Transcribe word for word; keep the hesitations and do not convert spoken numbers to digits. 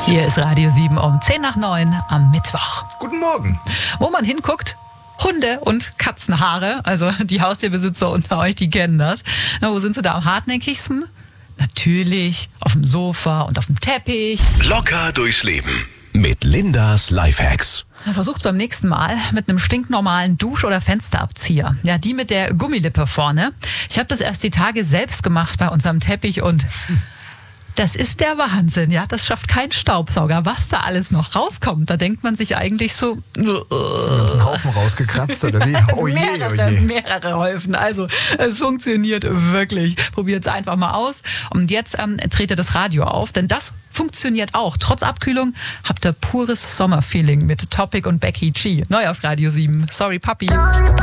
Hier ist Radio sieben um zehn nach neun am Mittwoch. Guten Morgen. Wo man hinguckt, Hunde- und Katzenhaare. Also die Haustierbesitzer unter euch, die kennen das. Na, wo sind sie da am hartnäckigsten? Natürlich auf dem Sofa und auf dem Teppich. Locker durchs Leben mit Lindas Lifehacks. Versucht beim nächsten Mal mit einem stinknormalen Dusch- oder Fensterabzieher. Ja, die mit der Gummilippe vorne. Ich habe das erst die Tage selbst gemacht bei unserem Teppich und das ist der Wahnsinn. Ja, das schafft kein Staubsauger. Was da alles noch rauskommt, da denkt man sich eigentlich so... Ist einen ganzen Haufen rausgekratzt, oder wie? Oh je, mehrere, oh je. mehrere Häufen. Also es funktioniert wirklich. Probiert es einfach mal aus. Und jetzt ähm, dreht ihr das Radio auf, denn das funktioniert auch. Trotz Abkühlung habt ihr pures Sommerfeeling mit Topic und Becky G. Neu auf Radio sieben. Sorry, Papi.